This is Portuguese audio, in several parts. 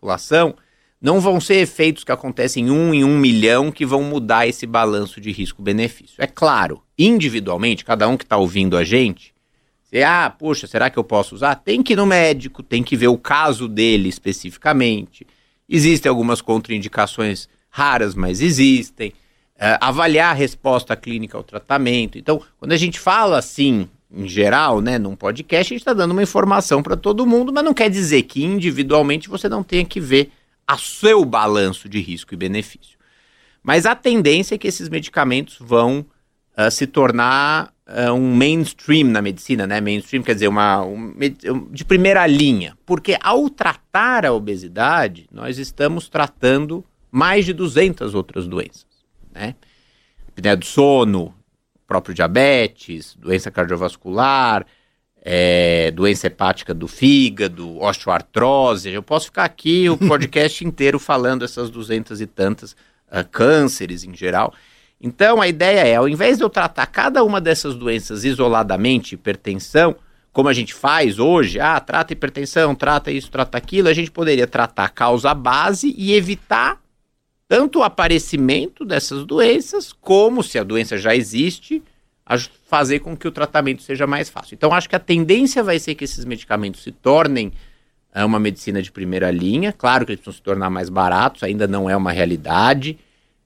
população, não vão ser efeitos que acontecem em 1 milhão que vão mudar esse balanço de risco-benefício. É claro, individualmente, cada um que está ouvindo a gente, poxa, será que eu posso usar? Tem que ir no médico, tem que ver o caso dele especificamente. Existem algumas contraindicações raras, mas existem. Avaliar a resposta clínica ao tratamento. Então, quando a gente fala assim, em geral, né, num podcast, a gente está dando uma informação para todo mundo, mas não quer dizer que individualmente você não tenha que ver a seu balanço de risco e benefício. Mas a tendência é que esses medicamentos vão se tornar um mainstream na medicina, né? Mainstream quer dizer de primeira linha, porque ao tratar a obesidade, nós estamos tratando mais de 200 outras doenças, né? Apneia do sono, próprio diabetes, doença cardiovascular, doença hepática do fígado, osteoartrose. Eu posso ficar aqui o podcast inteiro falando essas 200 e tantas cânceres em geral. Então a ideia ao invés de eu tratar cada uma dessas doenças isoladamente, hipertensão, como a gente faz hoje, trata hipertensão, trata isso, trata aquilo, a gente poderia tratar a causa base e evitar tanto o aparecimento dessas doenças, como, se a doença já existe, fazer com que o tratamento seja mais fácil. Então, acho que a tendência vai ser que esses medicamentos se tornem uma medicina de primeira linha. Claro que eles precisam se tornar mais baratos, ainda não é uma realidade,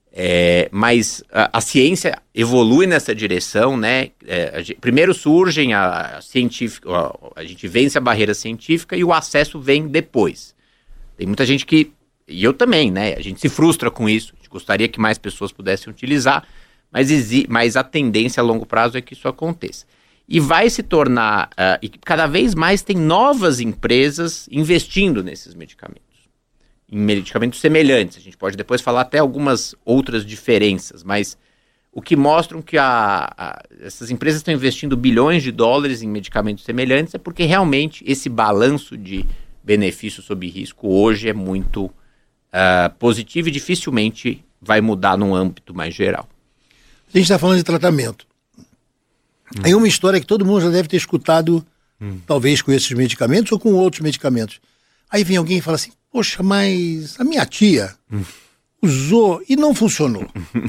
mas a ciência evolui nessa direção, né? Primeiro surgem a gente vence a barreira científica e o acesso vem depois. Tem muita gente que, e eu também, né? A gente se frustra com isso, a gente gostaria que mais pessoas pudessem utilizar, mas a tendência a longo prazo é que isso aconteça. E vai se tornar, e cada vez mais tem novas empresas investindo nesses medicamentos, em medicamentos semelhantes. A gente pode depois falar até algumas outras diferenças, mas o que mostram que essas empresas estão investindo bilhões de dólares em medicamentos semelhantes é porque realmente esse balanço de benefício sob risco hoje é muito positivo e dificilmente vai mudar num âmbito mais geral. A gente está falando de tratamento. Aí uma história que todo mundo já deve ter escutado, talvez com esses medicamentos ou com outros medicamentos. Aí vem alguém e fala assim, poxa, mas a minha tia usou e não funcionou.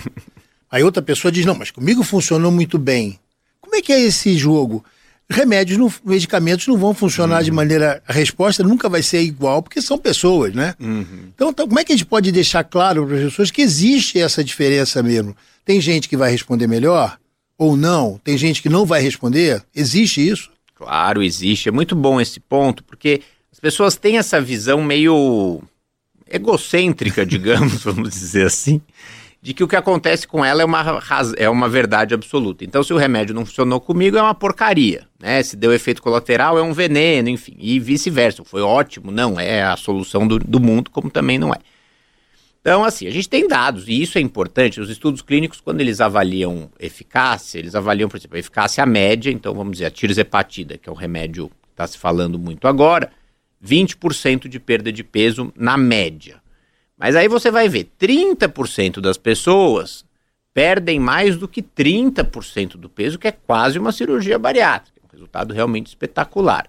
Aí outra pessoa diz, não, mas comigo funcionou muito bem. Como é que é esse jogo? Medicamentos não vão funcionar de maneira... A resposta nunca vai ser igual, porque são pessoas, né? Então, como é que a gente pode deixar claro para as pessoas que existe essa diferença mesmo? Tem gente que vai responder melhor ou não? Tem gente que não vai responder? Existe isso? Claro, existe. É muito bom esse ponto, porque as pessoas têm essa visão meio egocêntrica, digamos, vamos dizer assim, de que o que acontece com ela é uma verdade absoluta. Então, se o remédio não funcionou comigo, é uma porcaria, né? Se deu efeito colateral, é um veneno, enfim, e vice-versa. Foi ótimo, não é a solução do mundo, como também não é. Então, assim, a gente tem dados, e isso é importante. Os estudos clínicos, quando eles avaliam eficácia, eles avaliam, por exemplo, a eficácia média. Então, vamos dizer, a tirzepatida, que é um remédio que está se falando muito agora, 20% de perda de peso na média. Mas aí você vai ver, 30% das pessoas perdem mais do que 30% do peso, que é quase uma cirurgia bariátrica. Um resultado realmente espetacular.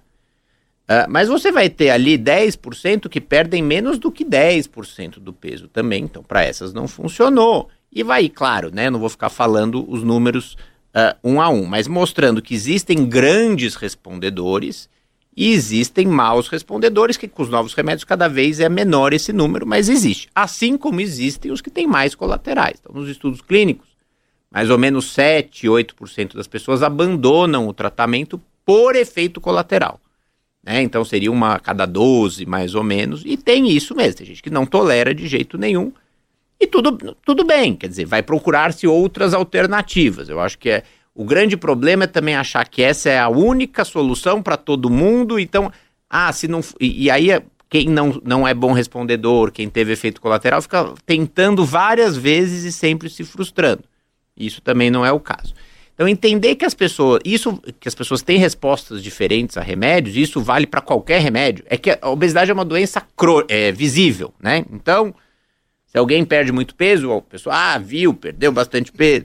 Mas você vai ter ali 10% que perdem menos do que 10% do peso também. Então, para essas não funcionou. E vai, claro, né? Não vou ficar falando os números um a um, mas mostrando que existem grandes respondedores e existem maus respondedores, que com os novos remédios cada vez é menor esse número, mas existe. Assim como existem os que têm mais colaterais. Então, nos estudos clínicos, mais ou menos 7, 8% das pessoas abandonam o tratamento por efeito colateral. Então seria uma a cada 12, mais ou menos, e tem isso mesmo, tem gente que não tolera de jeito nenhum, e tudo bem, quer dizer, vai procurar-se outras alternativas. Eu acho que o grande problema é também achar que essa é a única solução para todo mundo, então, se não... E aí, quem não é bom respondedor, quem teve efeito colateral, fica tentando várias vezes e sempre se frustrando. Isso também não é o caso. Então, entender que as pessoas têm respostas diferentes a remédios, isso vale para qualquer remédio, é que a obesidade é uma doença visível, né? Então, se alguém perde muito peso, a pessoa, perdeu bastante peso.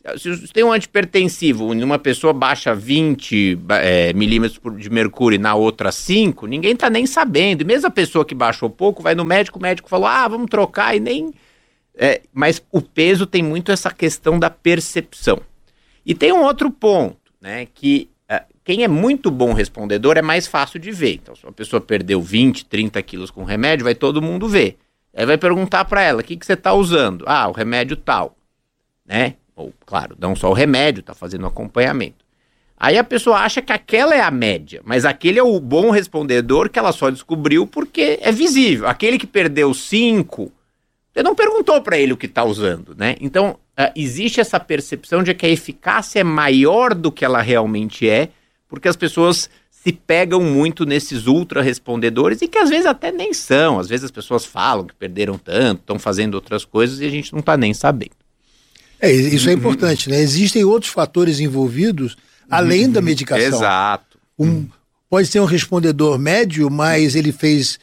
Se você tem um antipertensivo, uma pessoa baixa 20 milímetros de mercúrio e na outra 5, ninguém está nem sabendo. E mesmo a pessoa que baixou pouco vai no médico, o médico falou, vamos trocar e nem... mas o peso tem muito essa questão da percepção. E tem um outro ponto, né, que quem é muito bom respondedor é mais fácil de ver. Então, se uma pessoa perdeu 20, 30 quilos com remédio, vai todo mundo ver. Aí vai perguntar para ela, o que você está usando? O remédio tal, né? Ou, claro, não só o remédio, está fazendo acompanhamento. Aí a pessoa acha que aquela é a média, mas aquele é o bom respondedor que ela só descobriu porque é visível. Aquele que perdeu 5, você não perguntou para ele o que está usando, né? Então, existe essa percepção de que a eficácia é maior do que ela realmente é, porque as pessoas se pegam muito nesses ultra respondedores e que às vezes até nem são. Às vezes as pessoas falam que perderam tanto, estão fazendo outras coisas e a gente não está nem sabendo. Isso é importante, né? Existem outros fatores envolvidos além da medicação. Exato. Pode ser um respondedor médio, mas ele fez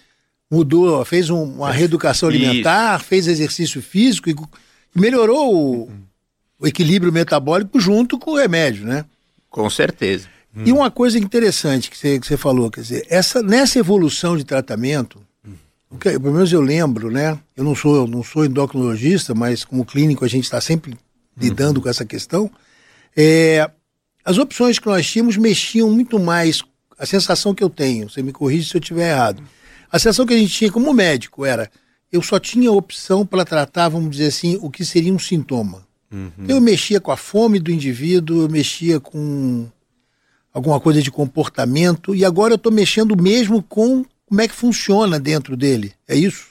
uma reeducação alimentar, fez exercício físico e melhorou o equilíbrio metabólico junto com o remédio, né? Com certeza. E uma coisa interessante que você falou, quer dizer, nessa evolução de tratamento, pelo menos eu lembro, né? Eu não sou endocrinologista, mas como clínico a gente está sempre lidando com essa questão. As opções que nós tínhamos mexiam muito mais. A sensação que eu tenho, você me corrige se eu estiver errado. A sensação que a gente tinha como médico era, eu só tinha opção para tratar, vamos dizer assim, o que seria um sintoma. Eu mexia com a fome do indivíduo, eu mexia com alguma coisa de comportamento, e agora eu estou mexendo mesmo com como é que funciona dentro dele. É isso?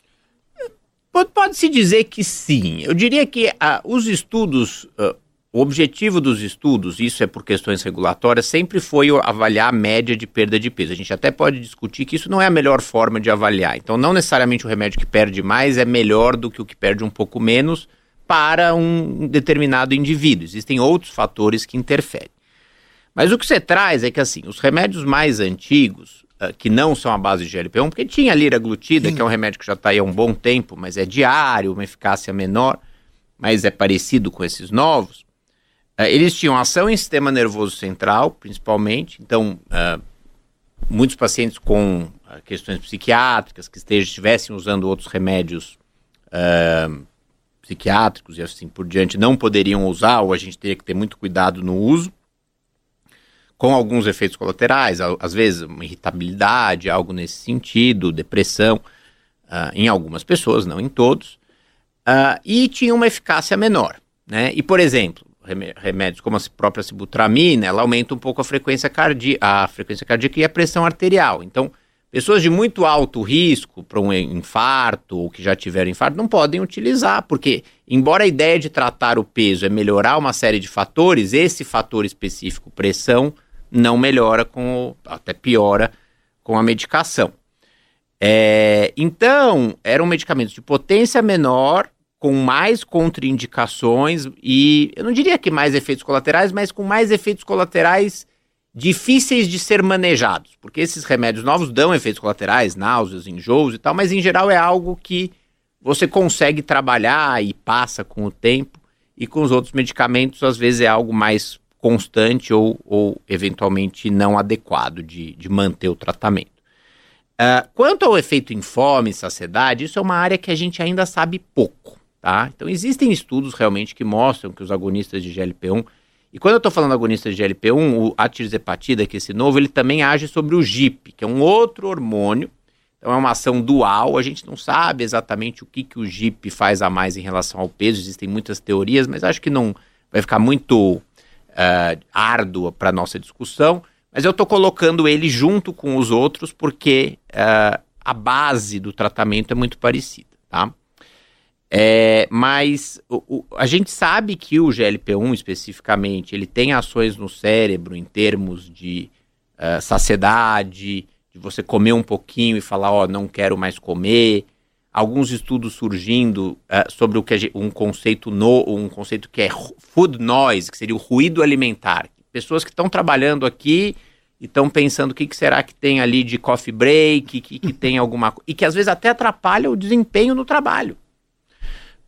Pode-se dizer que sim. Eu diria que os estudos, o objetivo dos estudos, isso é por questões regulatórias, sempre foi avaliar a média de perda de peso. A gente até pode discutir que isso não é a melhor forma de avaliar. Então, não necessariamente o remédio que perde mais é melhor do que o que perde um pouco menos para um determinado indivíduo. Existem outros fatores que interferem. Mas o que você traz é que, assim, os remédios mais antigos, que não são a base de GLP-1, porque tinha a liraglutida, que é um remédio que já está aí há um bom tempo, mas é diário, uma eficácia menor, mas é parecido com esses novos, eles tinham ação em sistema nervoso central, principalmente. Então, muitos pacientes com questões psiquiátricas, que estivessem usando outros remédios psiquiátricos e assim por diante, não poderiam usar, ou a gente teria que ter muito cuidado no uso, com alguns efeitos colaterais, às vezes uma irritabilidade, algo nesse sentido, depressão, em algumas pessoas, não em todos, e tinha uma eficácia menor, né? E, por exemplo, remédios como a própria sibutramina, ela aumenta um pouco a frequência cardíaca e a pressão arterial. Então, pessoas de muito alto risco para um infarto ou que já tiveram infarto não podem utilizar, porque, embora a ideia de tratar o peso é melhorar uma série de fatores, esse fator específico, pressão, não melhora até piora com a medicação. Então, eram medicamentos de potência menor, com mais contraindicações e, eu não diria que mais efeitos colaterais, mas com mais efeitos colaterais difíceis de ser manejados, porque esses remédios novos dão efeitos colaterais, náuseas, enjoos e tal, mas em geral é algo que você consegue trabalhar e passa com o tempo, e com os outros medicamentos às vezes é algo mais constante ou eventualmente não adequado de manter o tratamento. Quanto ao efeito em fome e saciedade, isso é uma área que a gente ainda sabe pouco, tá? Então existem estudos realmente que mostram que os agonistas de GLP-1, e quando eu estou falando agonistas de GLP-1, o atirzepatida, que é esse novo, ele também age sobre o GIP, que é um outro hormônio, então é uma ação dual, a gente não sabe exatamente o que o GIP faz a mais em relação ao peso, existem muitas teorias, mas acho que não vai ficar muito árdua para a nossa discussão, mas eu estou colocando ele junto com os outros porque a base do tratamento é muito parecida, tá? Mas a gente sabe que o GLP-1 especificamente, ele tem ações no cérebro em termos de saciedade, de você comer um pouquinho e falar, não quero mais comer. Alguns estudos surgindo sobre um conceito que é food noise, que seria o ruído alimentar. Pessoas que estão trabalhando aqui e estão pensando o que será que tem ali de coffee break, que tem alguma coisa, e que às vezes até atrapalha o desempenho no trabalho.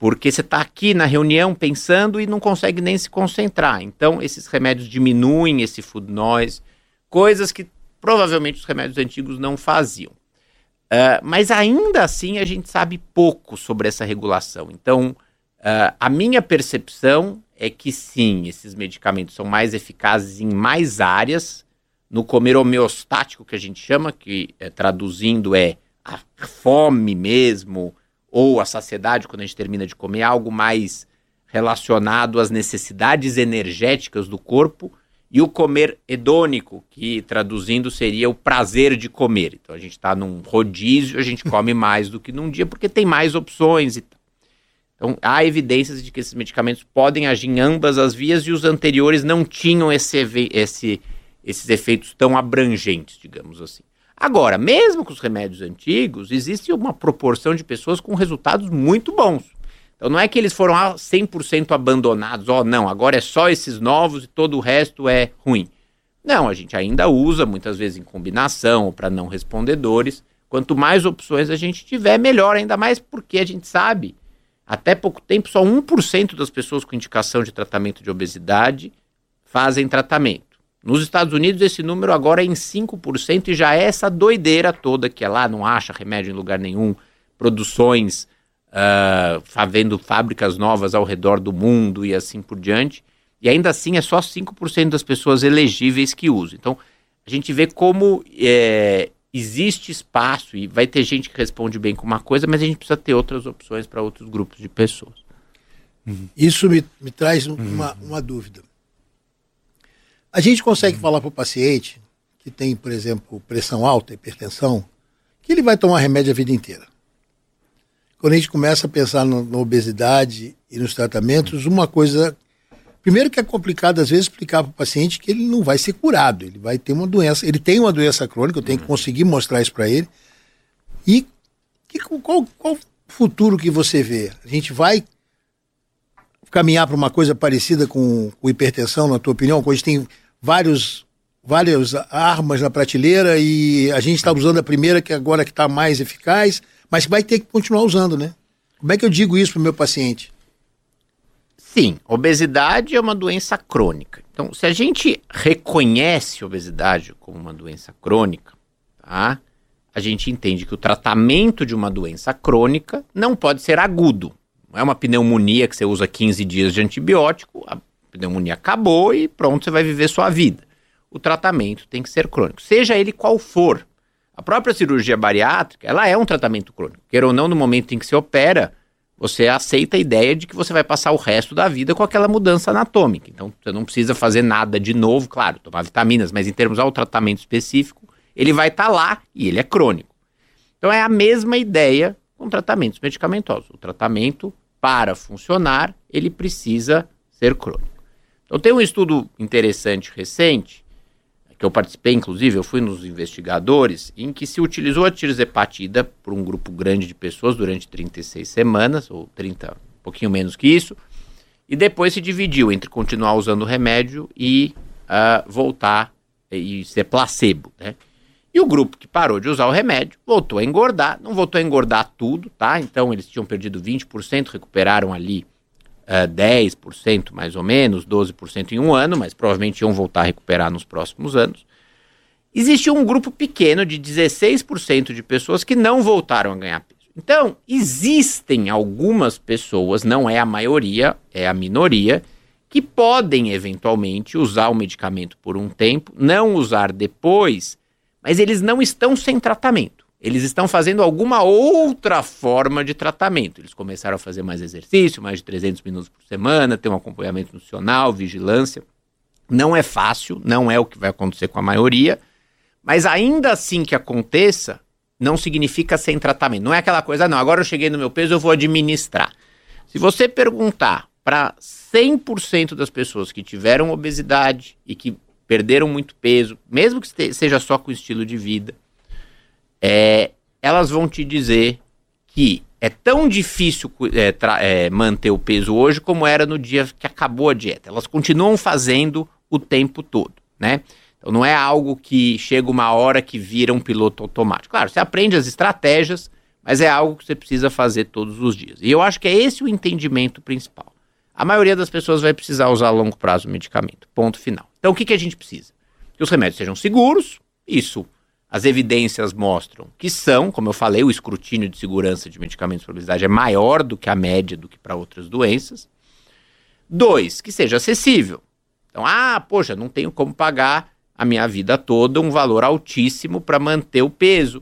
porque você está aqui na reunião pensando e não consegue nem se concentrar. Então, esses remédios diminuem esse food noise, coisas que provavelmente os remédios antigos não faziam. Mas ainda assim a gente sabe pouco sobre essa regulação. Então, a minha percepção é que sim, esses medicamentos são mais eficazes em mais áreas, no comer homeostático que a gente chama, que traduzindo é a fome mesmo, ou a saciedade quando a gente termina de comer, algo mais relacionado às necessidades energéticas do corpo, e o comer hedônico, que traduzindo seria o prazer de comer. Então a gente está num rodízio, a gente come mais do que num dia, porque tem mais opções e tal. Então há evidências de que esses medicamentos podem agir em ambas as vias e os anteriores não tinham esses efeitos tão abrangentes, digamos assim. Agora, mesmo com os remédios antigos, existe uma proporção de pessoas com resultados muito bons. Então não é que eles foram 100% abandonados, não, agora é só esses novos e todo o resto é ruim. Não, a gente ainda usa, muitas vezes em combinação ou para não respondedores. Quanto mais opções a gente tiver, melhor, ainda mais porque a gente sabe, até pouco tempo, só 1% das pessoas com indicação de tratamento de obesidade fazem tratamento. Nos Estados Unidos, esse número agora é em 5% e já é essa doideira toda que é lá, não acha remédio em lugar nenhum, produções, havendo fábricas novas ao redor do mundo e assim por diante. E ainda assim é só 5% das pessoas elegíveis que usam. Então, a gente vê como existe espaço e vai ter gente que responde bem com uma coisa, mas a gente precisa ter outras opções para outros grupos de pessoas. Isso me traz uma dúvida. A gente consegue falar para o paciente que tem, por exemplo, pressão alta, hipertensão, que ele vai tomar remédio a vida inteira. Quando a gente começa a pensar na obesidade e nos tratamentos, uma coisa... Primeiro que é complicado, às vezes, explicar para o paciente que ele não vai ser curado. Ele vai ter uma doença... Ele tem uma doença crônica, eu tenho que conseguir mostrar isso para ele. E qual futuro que você vê? A gente vai caminhar para uma coisa parecida com hipertensão, na tua opinião? Quando a gente tem várias armas na prateleira e a gente está usando a primeira, que agora que está mais eficaz, mas vai ter que continuar usando, né? Como é que eu digo isso para o meu paciente? Sim, obesidade é uma doença crônica. Então, se a gente reconhece a obesidade como uma doença crônica, tá? A gente entende que o tratamento de uma doença crônica não pode ser agudo. Não é uma pneumonia que você usa 15 dias de antibiótico, a pneumonia acabou e pronto, você vai viver sua vida. O tratamento tem que ser crônico, seja ele qual for. A própria cirurgia bariátrica, ela é um tratamento crônico. Queira ou não, no momento em que se opera, você aceita a ideia de que você vai passar o resto da vida com aquela mudança anatômica. Então, você não precisa fazer nada de novo, claro, tomar vitaminas, mas em termos ao tratamento específico, ele vai estar lá e ele é crônico. Então, é a mesma ideia com tratamentos medicamentosos. O tratamento, para funcionar, ele precisa ser crônico. Então, tem um estudo interessante recente, que eu participei, inclusive, eu fui nos investigadores, em que se utilizou a tirzepatida por um grupo grande de pessoas durante 36 semanas, ou 30, um pouquinho menos que isso, e depois se dividiu entre continuar usando o remédio e voltar e ser placebo, né? E o grupo que parou de usar o remédio voltou a engordar, não voltou a engordar tudo, tá? Então eles tinham perdido 20%, recuperaram ali 10% mais ou menos, 12% em um ano, mas provavelmente iam voltar a recuperar nos próximos anos. Existiu um grupo pequeno de 16% de pessoas que não voltaram a ganhar peso. Então, existem algumas pessoas, não é a maioria, é a minoria, que podem eventualmente usar o medicamento por um tempo, não usar depois, mas eles não estão sem tratamento. Eles estão fazendo alguma outra forma de tratamento. Eles começaram a fazer mais exercício, mais de 300 minutos por semana, ter um acompanhamento nutricional, vigilância. Não é fácil, não é o que vai acontecer com a maioria, mas ainda assim que aconteça, não significa sem tratamento. Não é aquela coisa, não, agora eu cheguei no meu peso, eu vou administrar. Se você perguntar para 100% das pessoas que tiveram obesidade e que perderam muito peso, mesmo que seja só com estilo de vida, elas vão te dizer que é tão difícil manter o peso hoje como era no dia que acabou a dieta. Elas continuam fazendo o tempo todo, né? Então não é algo que chega uma hora que vira um piloto automático. Claro, você aprende as estratégias, mas é algo que você precisa fazer todos os dias. E eu acho que é esse o entendimento principal. A maioria das pessoas vai precisar usar a longo prazo o medicamento, ponto final. Então o que a gente precisa? Que os remédios sejam seguros, isso as evidências mostram que são, como eu falei, o escrutínio de segurança de medicamentos para obesidade é maior do que a média do que para outras doenças. 2, que seja acessível. Então, poxa, não tenho como pagar a minha vida toda um valor altíssimo para manter o peso.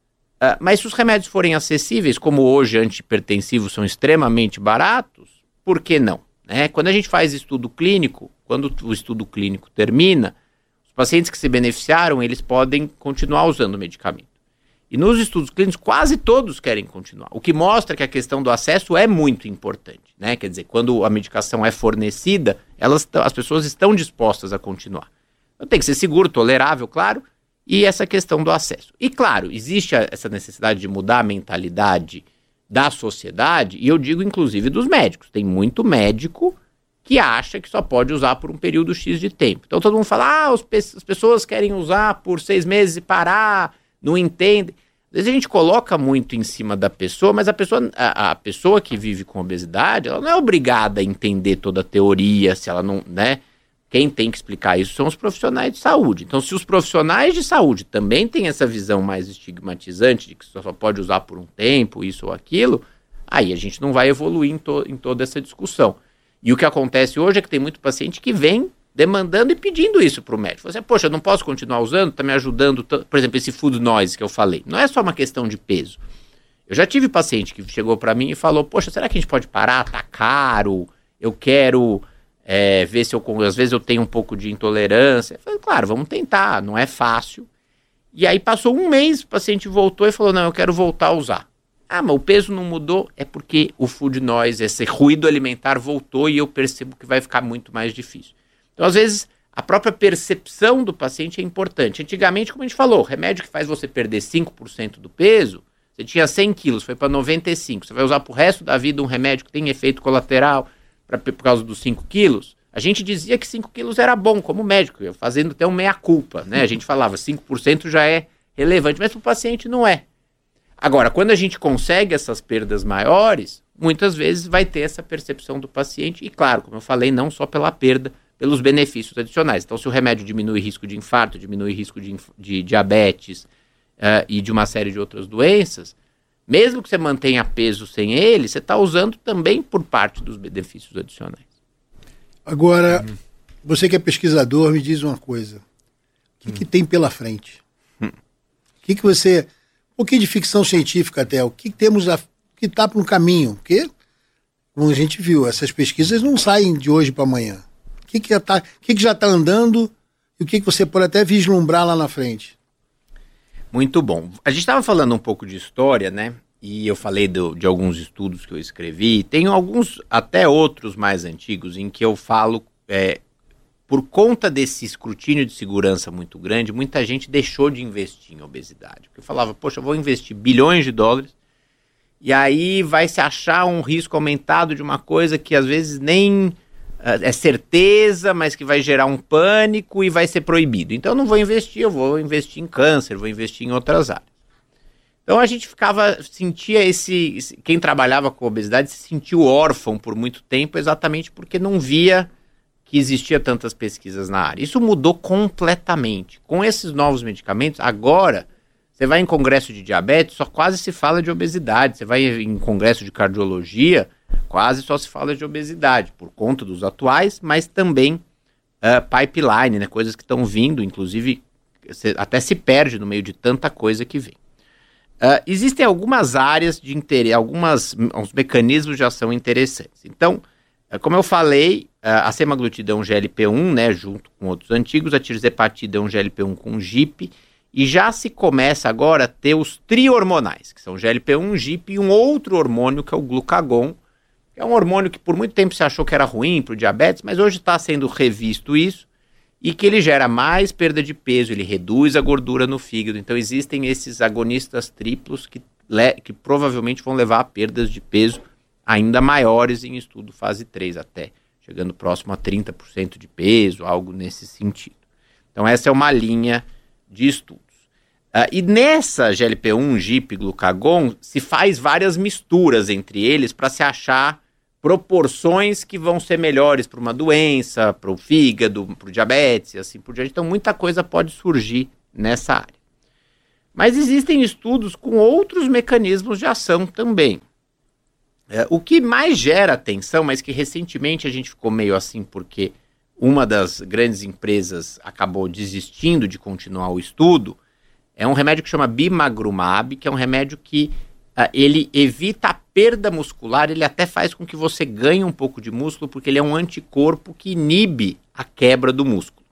Mas se os remédios forem acessíveis, como hoje antihipertensivos são extremamente baratos, por que não? Quando a gente faz estudo clínico, quando o estudo clínico termina, os pacientes que se beneficiaram, eles podem continuar usando o medicamento. E nos estudos clínicos, quase todos querem continuar. O que mostra que a questão do acesso é muito importante. Quer dizer, quando a medicação é fornecida, as pessoas estão dispostas a continuar. Então tem que ser seguro, tolerável, claro, e essa questão do acesso. E claro, existe essa necessidade de mudar a mentalidade da sociedade, e eu digo inclusive dos médicos. Tem muito médico que acha que só pode usar por um período X de tempo. Então todo mundo fala, as pessoas querem usar por 6 meses e parar, não entendem. Às vezes a gente coloca muito em cima da pessoa, mas a pessoa que vive com obesidade, ela não é obrigada a entender toda a teoria, se ela não, Quem tem que explicar isso são os profissionais de saúde. Então, se os profissionais de saúde também têm essa visão mais estigmatizante de que só pode usar por um tempo, isso ou aquilo, aí a gente não vai evoluir em toda essa discussão. E o que acontece hoje é que tem muito paciente que vem demandando e pedindo isso para o médico. Você, poxa, eu não posso continuar usando, está me ajudando, por exemplo, esse food noise que eu falei. Não é só uma questão de peso. Eu já tive paciente que chegou para mim e falou, poxa, será que a gente pode parar? Tá caro, eu quero ver se às vezes eu tenho um pouco de intolerância. Eu falei, claro, vamos tentar, não é fácil. E aí passou um mês, o paciente voltou e falou, não, eu quero voltar a usar. Mas o peso não mudou, é porque o food noise, esse ruído alimentar voltou e eu percebo que vai ficar muito mais difícil. Então, às vezes, a própria percepção do paciente é importante. Antigamente, como a gente falou, remédio que faz você perder 5% do peso, você tinha 100 quilos, foi para 95. Você vai usar pro resto da vida um remédio que tem efeito colateral por causa dos 5 quilos. A gente dizia que 5 quilos era bom, como médico, fazendo até um meia-culpa, A gente falava 5% já é relevante, mas para o paciente não é. Agora, quando a gente consegue essas perdas maiores, muitas vezes vai ter essa percepção do paciente, e claro, como eu falei, não só pela perda, pelos benefícios adicionais. Então, se o remédio diminui o risco de infarto, diminui o risco de diabetes e de uma série de outras doenças, mesmo que você mantenha peso sem ele, você está usando também por parte dos benefícios adicionais. Agora, você que é pesquisador, me diz uma coisa. O que tem pela frente? O que você... Um pouquinho de ficção científica até. O que temos que está para um caminho? Porque, como a gente viu, essas pesquisas não saem de hoje para amanhã. O que já está andando e o que você pode até vislumbrar lá na frente? Muito bom. A gente estava falando um pouco de história, E eu falei de alguns estudos que eu escrevi. Tem alguns, até outros mais antigos, em que eu falo, por conta desse escrutínio de segurança muito grande, muita gente deixou de investir em obesidade. Porque eu falava, poxa, eu vou investir bilhões de dólares e aí vai se achar um risco aumentado de uma coisa que às vezes nem é certeza, mas que vai gerar um pânico e vai ser proibido. Então eu não vou investir, eu vou investir em câncer, vou investir em outras áreas. Então a gente sentia quem trabalhava com obesidade se sentiu órfão por muito tempo, exatamente porque não via que existia tantas pesquisas na área. Isso mudou completamente. Com esses novos medicamentos, agora, você vai em congresso de diabetes, só quase se fala de obesidade. Você vai em congresso de cardiologia, quase só se fala de obesidade, por conta dos atuais, mas também pipeline, coisas que estão vindo, inclusive, você até se perde no meio de tanta coisa que vem. Existem algumas áreas de interesse, uns mecanismos já são interessantes. Então, como eu falei, a semaglutida é um GLP-1, junto com outros antigos, a tirzepatida é um GLP-1 com GIP, e já se começa agora a ter os tri-hormonais, que são GLP-1, GIP e um outro hormônio que é o glucagon, que é um hormônio que por muito tempo se achou que era ruim para o diabetes, mas hoje está sendo revisto isso, e que ele gera mais perda de peso, ele reduz a gordura no fígado. Então existem esses agonistas triplos que provavelmente vão levar a perdas de peso ainda maiores em estudo fase 3 até, chegando próximo a 30% de peso, algo nesse sentido. Então essa é uma linha de estudos. E nessa GLP-1, GIP, glucagon, se faz várias misturas entre eles para se achar proporções que vão ser melhores para uma doença, para o fígado, para o diabetes, assim por diante. Então, muita coisa pode surgir nessa área. Mas existem estudos com outros mecanismos de ação também. O que mais gera atenção, mas que recentemente a gente ficou meio assim porque uma das grandes empresas acabou desistindo de continuar o estudo, é um remédio que chama bimagrumab, que é um remédio que ele evita a perda muscular, ele até faz com que você ganhe um pouco de músculo, porque ele é um anticorpo que inibe a quebra do músculo.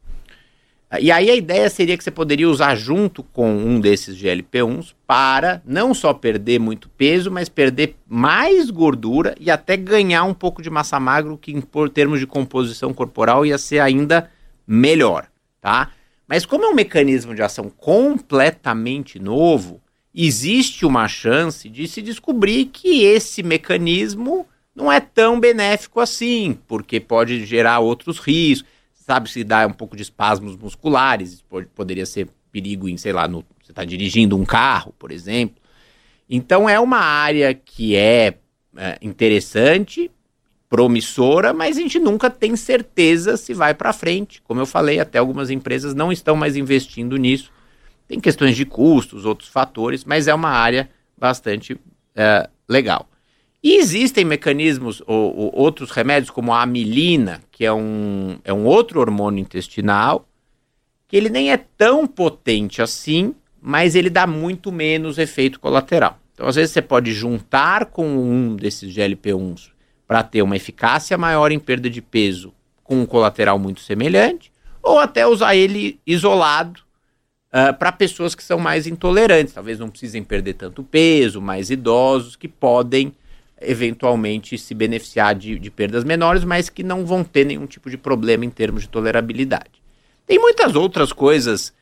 E aí a ideia seria que você poderia usar junto com um desses GLP-1s para não só perder muito peso, mas perder mais gordura e até ganhar um pouco de massa magra, que em termos de composição corporal ia ser ainda melhor, tá? Mas como é um mecanismo de ação completamente novo, existe uma chance de se descobrir que esse mecanismo não é tão benéfico assim, porque pode gerar outros riscos. Sabe se dá um pouco de espasmos musculares, poderia ser perigo em, sei lá, você está dirigindo um carro, por exemplo. Então é uma área que é interessante, promissora, mas a gente nunca tem certeza se vai para frente. Como eu falei, até algumas empresas não estão mais investindo nisso. Tem questões de custos, outros fatores, mas é uma área bastante legal. E existem mecanismos, ou outros remédios, como a amilina, que é um outro hormônio intestinal, que ele nem é tão potente assim, mas ele dá muito menos efeito colateral. Então, às vezes, você pode juntar com um desses GLP-1s para ter uma eficácia maior em perda de peso com um colateral muito semelhante, ou até usar ele isolado para pessoas que são mais intolerantes. Talvez não precisem perder tanto peso, mais idosos, que podem eventualmente se beneficiar de perdas menores, mas que não vão ter nenhum tipo de problema em termos de tolerabilidade. Tem muitas outras coisas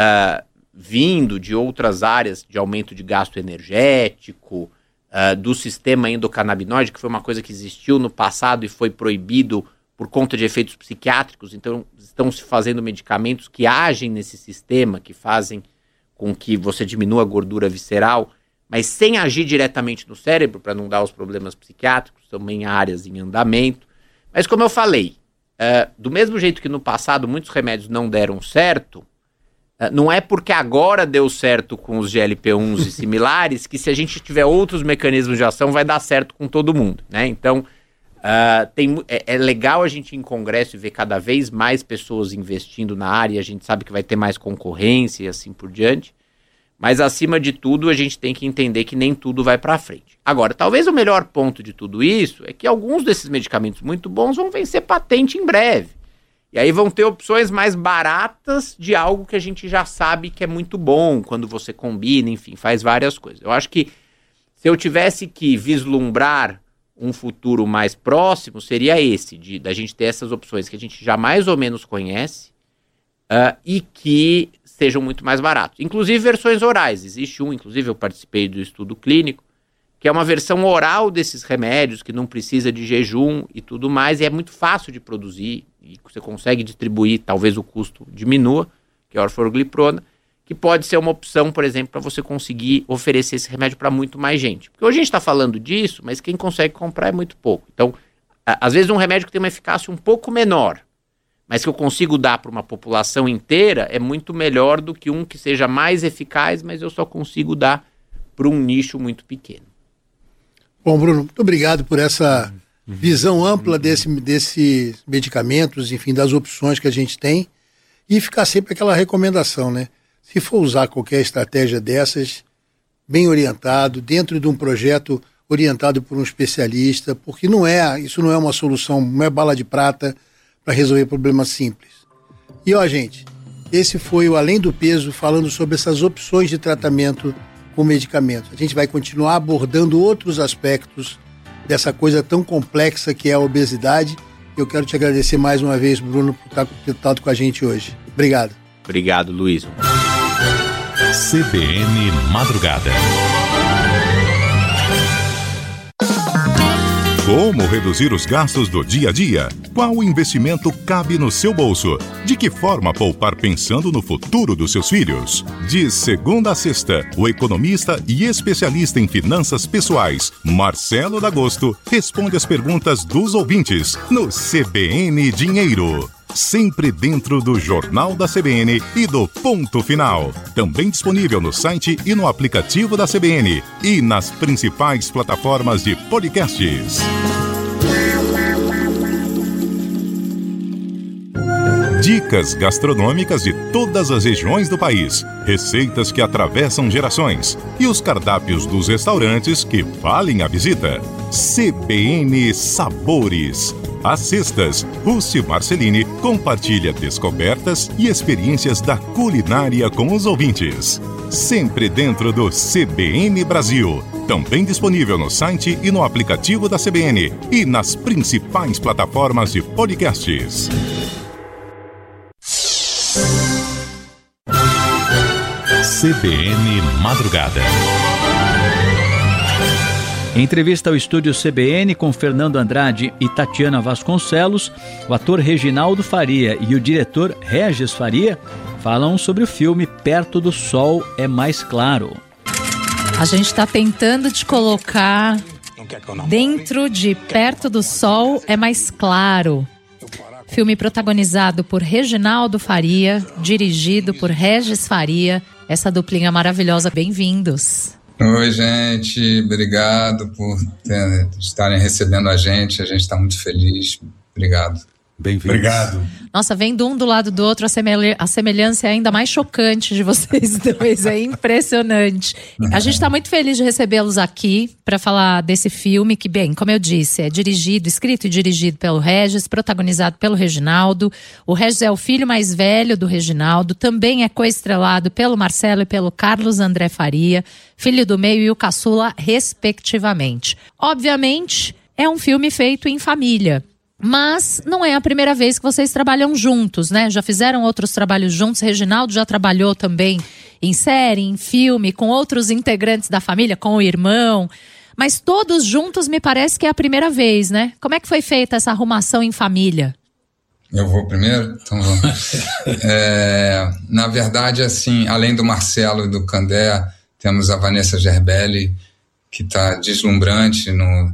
vindo de outras áreas de aumento de gasto energético, do sistema endocannabinoide, que foi uma coisa que existiu no passado e foi proibido por conta de efeitos psiquiátricos. Então estão se fazendo medicamentos que agem nesse sistema, que fazem com que você diminua a gordura visceral, mas sem agir diretamente no cérebro, para não dar os problemas psiquiátricos, também áreas em andamento. Mas como eu falei, do mesmo jeito que no passado muitos remédios não deram certo, não é porque agora deu certo com os GLP-1s e similares, que se a gente tiver outros mecanismos de ação vai dar certo com todo mundo, né? Então, é legal a gente ir em congresso e ver cada vez mais pessoas investindo na área, a gente sabe que vai ter mais concorrência e assim por diante. Mas, acima de tudo, a gente tem que entender que nem tudo vai para frente. Agora, talvez o melhor ponto de tudo isso é que alguns desses medicamentos muito bons vão vencer patente em breve. E aí vão ter opções mais baratas de algo que a gente já sabe que é muito bom, quando você combina, enfim, faz várias coisas. Eu acho que se eu tivesse que vislumbrar um futuro mais próximo, seria esse, da gente ter essas opções que a gente já mais ou menos conhece e que sejam muito mais baratos. Inclusive versões orais. Existe inclusive eu participei do estudo clínico, que é uma versão oral desses remédios, que não precisa de jejum e tudo mais, e é muito fácil de produzir, e você consegue distribuir, talvez o custo diminua, que é a orforglipirona, que pode ser uma opção, por exemplo, para você conseguir oferecer esse remédio para muito mais gente. Porque hoje a gente está falando disso, mas quem consegue comprar é muito pouco. Então, às vezes um remédio que tem uma eficácia um pouco menor, mas que eu consigo dar para uma população inteira, é muito melhor do que um que seja mais eficaz, mas eu só consigo dar para um nicho muito pequeno. Bom, Bruno, muito obrigado por essa visão ampla desses medicamentos, enfim, das opções que a gente tem, e ficar sempre aquela recomendação, né? Se for usar qualquer estratégia dessas, bem orientado, dentro de um projeto orientado por um especialista, porque isso não é uma solução, não é bala de prata para resolver problemas simples. E ó, gente, esse foi o Além do Peso, falando sobre essas opções de tratamento com medicamentos. A gente vai continuar abordando outros aspectos dessa coisa tão complexa que é a obesidade. Eu quero te agradecer mais uma vez, Bruno, por ter estado com a gente hoje. Obrigado. Obrigado, Luiz. CBN Madrugada. Com Como reduzir os gastos do dia a dia? Qual investimento cabe no seu bolso? De que forma poupar pensando no futuro dos seus filhos? De segunda a sexta, o economista e especialista em finanças pessoais, Marcelo D'Agosto, responde as perguntas dos ouvintes no CBN Dinheiro. Sempre dentro do Jornal da CBN e do Ponto Final. Também disponível no site e no aplicativo da CBN e nas principais plataformas de podcasts. Dicas gastronômicas de todas as regiões do país, receitas que atravessam gerações e os cardápios dos restaurantes que valem a visita. CBN Sabores. Às sextas, Rússi Marcelini compartilha descobertas e experiências da culinária com os ouvintes. Sempre dentro do CBN Brasil. Também disponível no site e no aplicativo da CBN e nas principais plataformas de podcasts. CBN Madrugada. Em entrevista ao estúdio CBN com Fernando Andrade e Tatiana Vasconcelos, o ator Reginaldo Faria e o diretor Regis Faria falam sobre o filme Perto do Sol é Mais Claro. A gente está tentando te colocar dentro de Perto do Sol é Mais Claro. Filme protagonizado por Reginaldo Faria, dirigido por Regis Faria. Essa duplinha maravilhosa, bem-vindos. Oi, gente, obrigado por estarem recebendo a gente está muito feliz, obrigado. Bem-vindos. Obrigado. Nossa, vendo um do lado do outro, a semelhança é ainda mais chocante de vocês dois, é impressionante. A gente está muito feliz de recebê-los aqui para falar desse filme que, bem, como eu disse, é escrito e dirigido pelo Regis, protagonizado pelo Reginaldo. O Regis é o filho mais velho do Reginaldo, também é coestrelado pelo Marcelo e pelo Carlos André Faria, filho do meio e o caçula, respectivamente. Obviamente, é um filme feito em família. Mas não é a primeira vez que vocês trabalham juntos, né? Já fizeram outros trabalhos juntos. Reginaldo já trabalhou também em série, em filme, com outros integrantes da família, com o irmão. Mas todos juntos me parece que é a primeira vez, né? Como é que foi feita essa arrumação em família? Eu vou primeiro? Então vamos. Na verdade, assim, além do Marcelo e do Candé, temos a Vanessa Gerbelli, que está deslumbrante no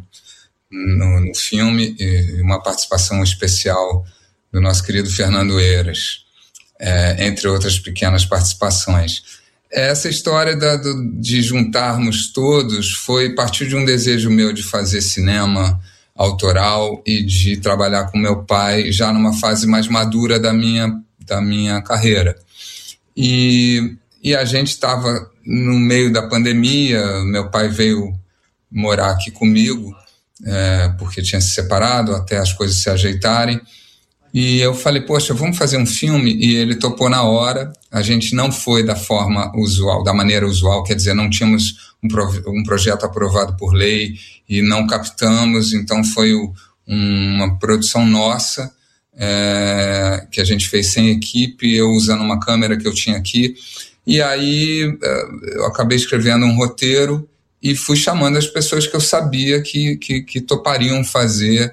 filme, e uma participação especial do nosso querido Fernando Eiras, entre outras pequenas participações. Essa história de juntarmos todos foi a partir de um desejo meu de fazer cinema autoral e de trabalhar com meu pai já numa fase mais madura da minha carreira. E a gente estava no meio da pandemia, meu pai veio morar aqui comigo, porque tinha se separado até as coisas se ajeitarem, e eu falei, poxa, vamos fazer um filme, e ele topou na hora. A gente não foi da forma usual, da maneira usual, quer dizer, não tínhamos um projeto aprovado por lei e não captamos, então foi uma produção nossa, que a gente fez sem equipe, eu usando uma câmera que eu tinha aqui, e aí eu acabei escrevendo um roteiro e fui chamando as pessoas que eu sabia que topariam fazer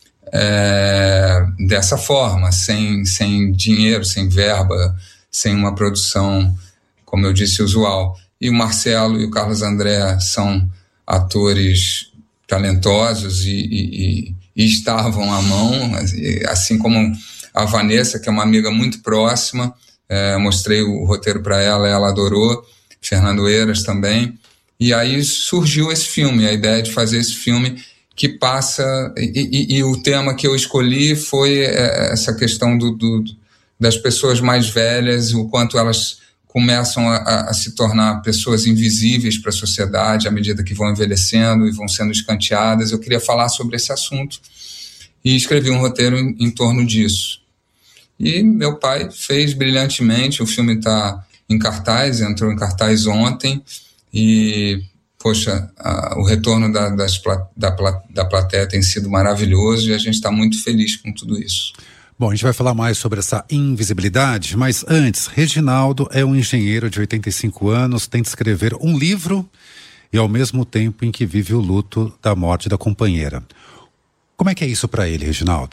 dessa forma, sem dinheiro, sem verba, sem uma produção, como eu disse, usual. E o Marcelo e o Carlos André são atores talentosos e estavam à mão, assim como a Vanessa, que é uma amiga muito próxima. Mostrei o roteiro para ela, ela adorou, Fernando Eiras também. E aí surgiu esse filme, a ideia de fazer esse filme que passa... E o tema que eu escolhi foi essa questão das pessoas mais velhas, o quanto elas começam a se tornar pessoas invisíveis para a sociedade à medida que vão envelhecendo e vão sendo escanteadas. Eu queria falar sobre esse assunto e escrevi um roteiro em torno disso. E meu pai fez brilhantemente, o filme está em cartaz, entrou em cartaz ontem. E, poxa, o retorno da plateia tem sido maravilhoso e a gente está muito feliz com tudo isso. Bom, a gente vai falar mais sobre essa invisibilidade, mas antes, Reginaldo é um engenheiro de 85 anos, tem de escrever um livro e ao mesmo tempo em que vive o luto da morte da companheira. Como é que é isso para ele, Reginaldo?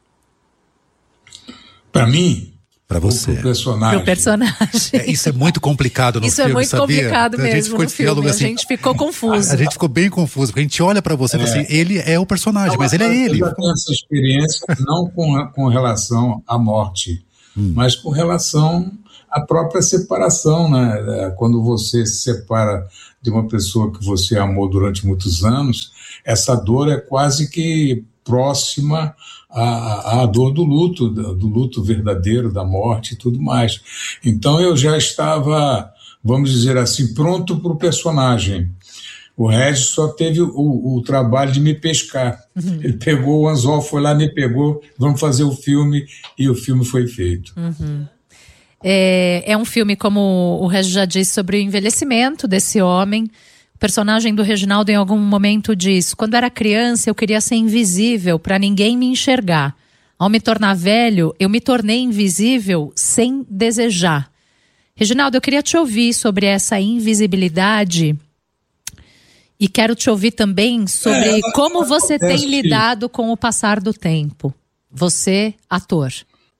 Para mim? Para você. Pro personagem. Pro personagem. Isso é muito complicado no isso filme, é muito sabia? complicado mesmo. A gente ficou no filme. assim, a gente ficou confuso. A gente ficou bem confuso, porque a gente olha para você e fala assim, ele é o personagem, mas ele é ele. Eu já tenho essa experiência não com relação à morte, mas com relação à própria separação, né? Quando você se separa de uma pessoa que você amou durante muitos anos, essa dor é quase que próxima à dor do luto verdadeiro, da morte e tudo mais. Então eu já estava, vamos dizer assim, pronto para o personagem. O Regis só teve o trabalho de me pescar. Ele pegou o anzol, foi lá, me pegou, vamos fazer o filme, e o filme foi feito. É um filme, como o Regis já disse, sobre o envelhecimento desse homem. O personagem do Reginaldo em algum momento diz: quando era criança eu queria ser invisível para ninguém me enxergar. Ao me tornar velho, eu me tornei invisível sem desejar. Reginaldo, eu queria te ouvir sobre essa invisibilidade e quero te ouvir também sobre como você tem lidado com o passar do tempo. Você, ator.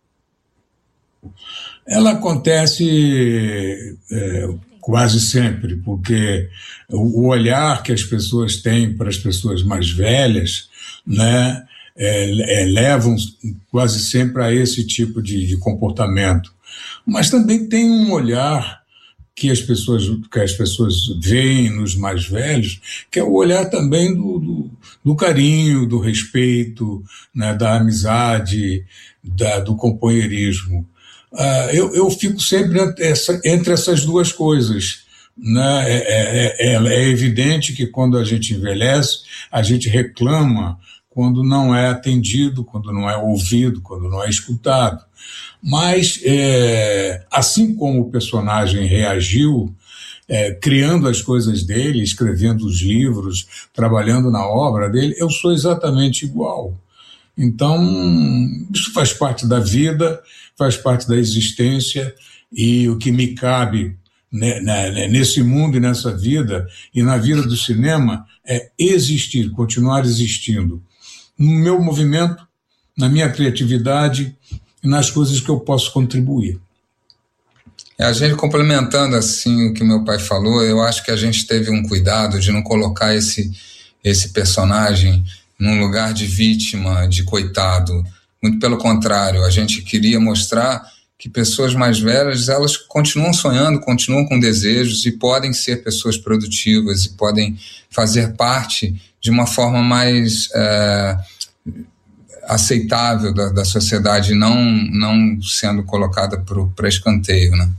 Ela acontece quase sempre, porque o olhar que as pessoas têm para as pessoas mais velhas, né, levam quase sempre a esse tipo de comportamento. Mas também tem um olhar que as pessoas veem nos mais velhos, que é o olhar também do carinho, do respeito, né, da amizade, do companheirismo. Eu fico sempre entre essas duas coisas, né? É evidente que quando a gente envelhece, a gente reclama quando não é atendido, quando não é ouvido, quando não é escutado. Mas, assim como o personagem reagiu, criando as coisas dele, escrevendo os livros, trabalhando na obra dele, eu sou exatamente igual. Então, isso faz parte da vida, faz parte da existência, e o que me cabe nesse mundo e nessa vida, e na vida do cinema, é existir, continuar existindo. No meu movimento, na minha criatividade e nas coisas que eu posso contribuir. A gente, complementando assim o que meu pai falou, eu acho que a gente teve um cuidado de não colocar esse personagem num lugar de vítima, de coitado. Muito pelo contrário, a gente queria mostrar que pessoas mais velhas, elas continuam sonhando, continuam com desejos e podem ser pessoas produtivas e podem fazer parte de uma forma mais aceitável da sociedade, não sendo colocada para escanteio, né?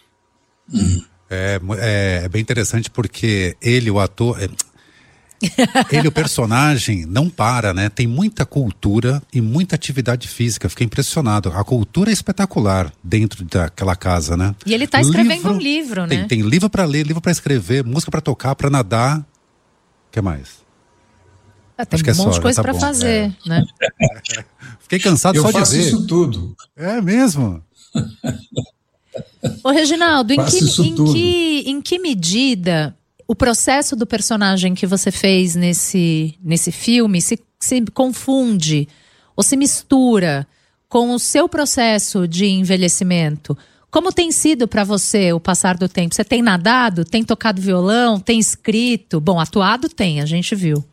É bem interessante porque ele, o ator... Ele, o personagem, não para, né? Tem muita cultura e muita atividade física. Fiquei impressionado. A cultura é espetacular dentro daquela casa, né? E ele está escrevendo um livro, né? Tem livro para ler, livro para escrever, música para tocar, para nadar. O que mais? Tem um monte de coisa para fazer, né? Fiquei cansado só de ver. Eu faço isso tudo. É mesmo? Ô, Reginaldo, em que medida o processo do personagem que você fez nesse filme se confunde ou se mistura com o seu processo de envelhecimento? Como tem sido para você o passar do tempo? Você tem nadado, tem tocado violão, tem escrito? Bom, atuado tem, a gente viu.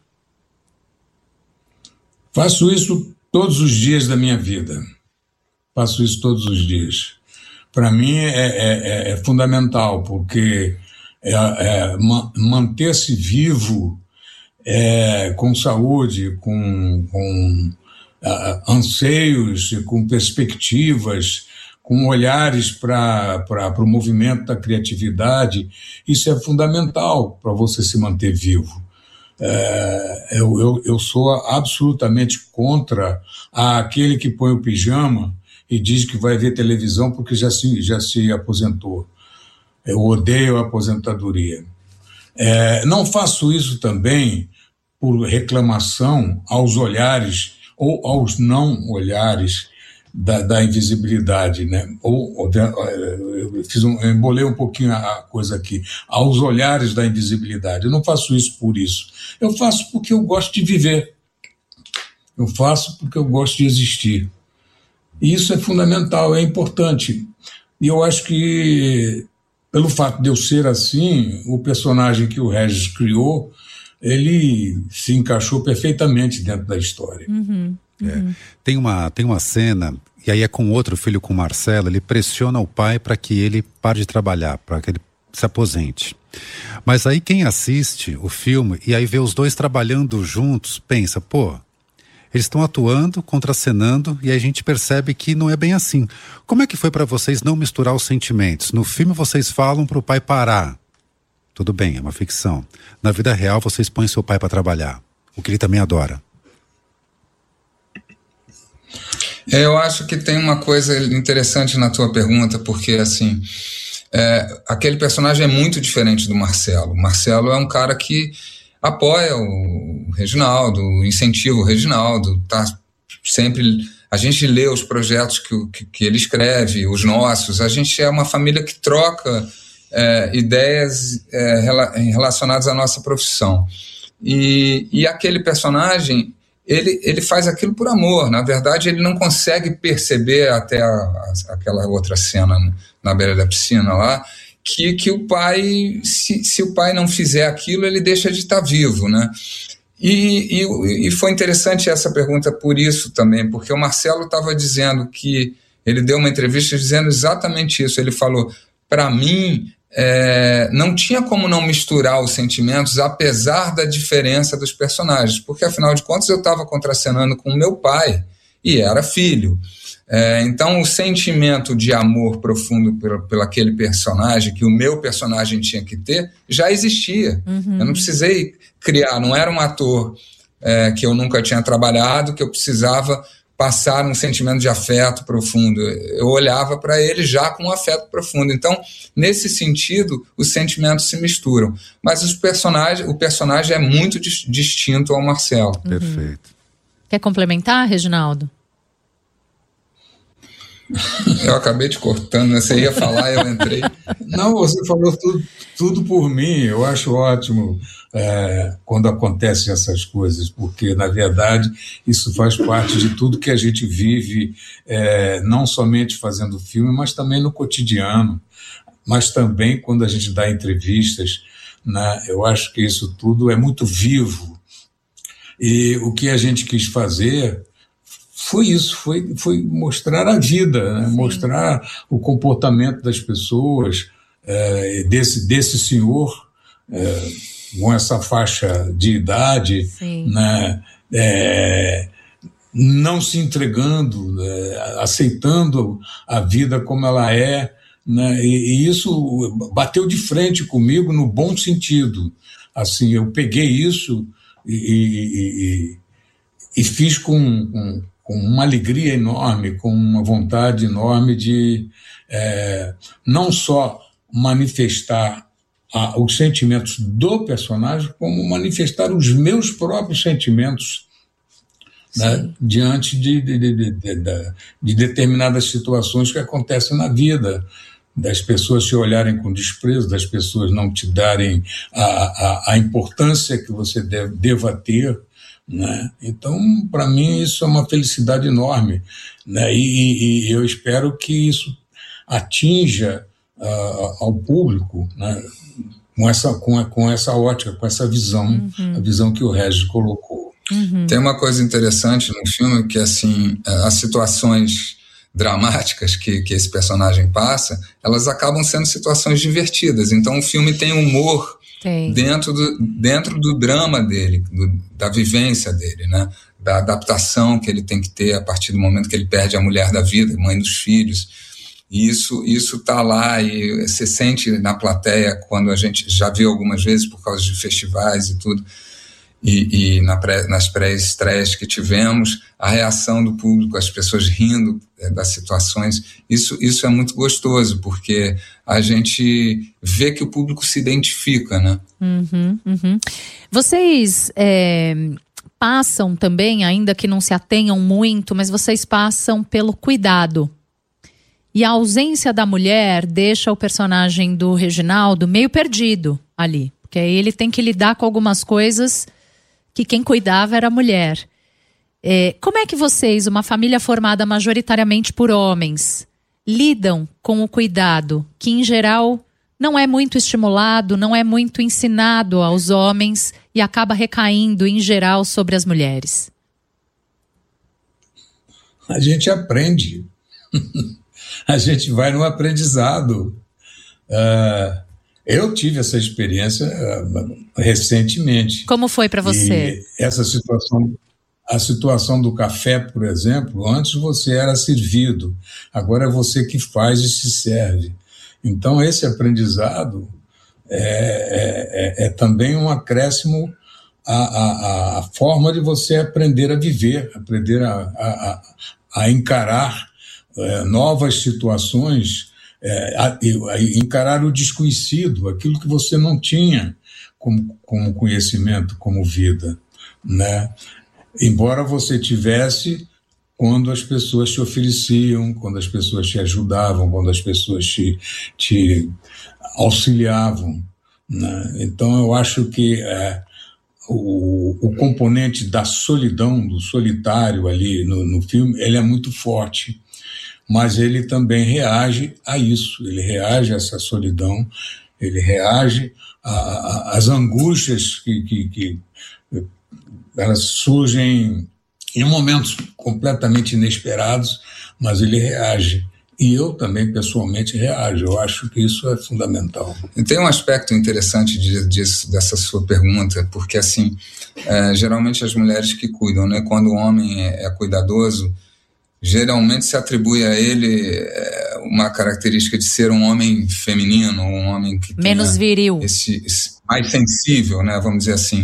Faço isso todos os dias da minha vida. Faço isso todos os dias. Para mim é fundamental, porque manter-se vivo, com saúde, com anseios, com perspectivas, com olhares para o movimento da criatividade, isso é fundamental para você se manter vivo. Eu sou absolutamente contra aquele que põe o pijama e diz que vai ver televisão porque já se aposentou. Eu odeio a aposentadoria. Não faço isso também por reclamação aos olhares ou aos não olhares da invisibilidade, né? Eu embolei um pouquinho a coisa aqui. Aos olhares da invisibilidade. Eu não faço isso por isso. Eu faço porque eu gosto de viver. Eu faço porque eu gosto de existir. E isso é fundamental, é importante. E eu acho que, pelo fato de eu ser assim, o personagem que o Regis criou, ele se encaixou perfeitamente dentro da história. Tem uma cena, e aí é com outro filho, com o Marcelo, ele pressiona o pai para que ele pare de trabalhar, para que ele se aposente. Mas aí quem assiste o filme e aí vê os dois trabalhando juntos, pensa, pô, eles estão atuando, contracenando, e aí a gente percebe que não é bem assim. Como é que foi para vocês não misturar os sentimentos? No filme vocês falam para o pai parar. Tudo bem, é uma ficção. Na vida real vocês põem seu pai para trabalhar, o que ele também adora. Eu acho que tem uma coisa interessante na tua pergunta, porque assim, aquele personagem é muito diferente do Marcelo. O Marcelo é um cara que apoia o Reginaldo, incentiva o Reginaldo, tá sempre. A gente lê os projetos que ele escreve, os nossos. A gente é uma família que troca ideias relacionadas à nossa profissão. E aquele personagem, ele faz aquilo por amor. Na verdade, ele não consegue perceber até aquela outra cena na beira da piscina lá, que o pai, se o pai não fizer aquilo, ele deixa de estar vivo, né? E foi interessante essa pergunta por isso também, porque o Marcelo estava dizendo que, ele deu uma entrevista dizendo exatamente isso. Ele falou, para mim, não tinha como não misturar os sentimentos, apesar da diferença dos personagens, porque afinal de contas eu estava contracenando com o meu pai e era filho. Então o sentimento de amor profundo por aquele personagem, que o meu personagem tinha que ter, já existia. Eu não precisei criar, não era um ator que eu nunca tinha trabalhado, que eu precisava passar um sentimento de afeto profundo. Eu olhava para ele já com um afeto profundo. Então, nesse sentido, os sentimentos se misturam. Mas o personagem é muito distinto ao Marcelo. Perfeito. Quer complementar, Reginaldo? Eu acabei te cortando, você ia falar, eu entrei. Não, você falou tudo por mim. Eu acho ótimo quando acontecem essas coisas, porque, na verdade, isso faz parte de tudo que a gente vive, não somente fazendo filme, mas também no cotidiano, mas também quando a gente dá entrevistas, né? Eu acho que isso tudo é muito vivo. E o que a gente quis fazer foi isso, foi mostrar a vida, né? Mostrar o comportamento das pessoas, desse senhor com essa faixa de idade, né? Não se entregando, aceitando a vida como ela é, né? E isso bateu de frente comigo no bom sentido. Assim, eu peguei isso e fiz com uma alegria enorme, com uma vontade enorme de não só manifestar os sentimentos do personagem, como manifestar os meus próprios sentimentos, né, diante de determinadas situações que acontecem na vida, das pessoas te olharem com desprezo, das pessoas não te darem a importância que você deva ter, né? Então, para mim, isso é uma felicidade enorme, né? E eu espero que isso atinja ao público, né? Com essa ótica, com essa visão, a visão que o Regis colocou. Tem uma coisa interessante no filme, que assim, as situações dramáticas que esse personagem passa, elas acabam sendo situações divertidas. Então o filme tem humor dentro do drama dele, da vivência dele, né? Da adaptação que ele tem que ter a partir do momento que ele perde a mulher da vida, mãe dos filhos. E isso tá lá, e você sente na plateia, quando a gente já viu algumas vezes por causa de festivais e tudo, e nas pré-estreias que tivemos, a reação do público, as pessoas rindo das situações, isso é muito gostoso, porque a gente vê que o público se identifica, né? Vocês passam também, ainda que não se atenham muito, mas vocês passam pelo cuidado. E a ausência da mulher deixa o personagem do Reginaldo meio perdido ali, porque aí ele tem que lidar com algumas coisas que quem cuidava era a mulher. Como é que vocês, uma família formada majoritariamente por homens, lidam com o cuidado, que em geral não é muito estimulado, não é muito ensinado aos homens e acaba recaindo em geral sobre as mulheres? A gente aprende. A gente vai no aprendizado. Eu tive essa experiência recentemente. Como foi para você? E essa situação, a situação do café, por exemplo, antes você era servido, agora é você que faz e se serve. Então esse aprendizado é também um acréscimo à forma de você aprender a viver, aprender a encarar novas situações, encarar o desconhecido, aquilo que você não tinha como conhecimento, como vida, né? Embora você tivesse quando as pessoas te ofereciam, quando as pessoas te ajudavam, quando as pessoas te auxiliavam, né? Então eu acho que o componente da solidão, do solitário ali no filme, ele é muito forte, mas ele também reage a isso, ele reage a essa solidão, ele reage às angústias que elas surgem em momentos completamente inesperados, mas ele reage. E eu também, pessoalmente, reajo. Eu acho que isso é fundamental. E tem um aspecto interessante dessa sua pergunta, porque, assim, geralmente as mulheres que cuidam, né? Quando o homem é cuidadoso, geralmente se atribui a ele uma característica de ser um homem feminino, um homem que menos viril, mais sensível, né? Vamos dizer assim.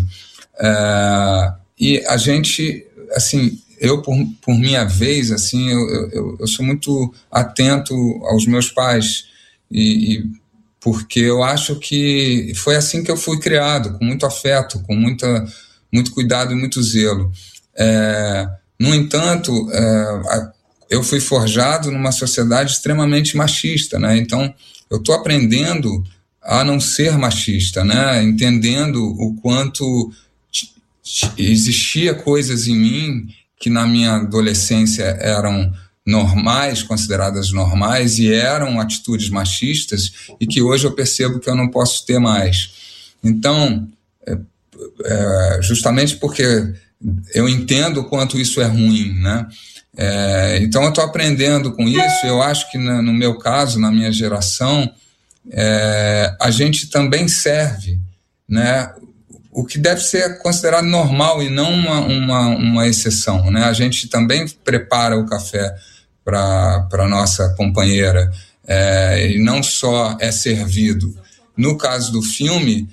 E a gente, assim, eu por minha vez, assim, eu sou muito atento aos meus pais, e porque eu acho que foi assim que eu fui criado, com muito afeto, com muito cuidado e muito zelo. No entanto, eu fui forjado numa sociedade extremamente machista, né? Então eu estou aprendendo a não ser machista, né? Entendendo o quanto existia coisas em mim que na minha adolescência eram normais, consideradas normais, e eram atitudes machistas, e que hoje eu percebo que eu não posso ter mais. Então, justamente porque eu entendo o quanto isso é ruim, né? Então eu estou aprendendo com isso. Eu acho que no meu caso, na minha geração, a gente também serve, né? O que deve ser considerado normal e não uma exceção, né? A gente também prepara o café para a nossa companheira, e não só é servido. No caso do filme,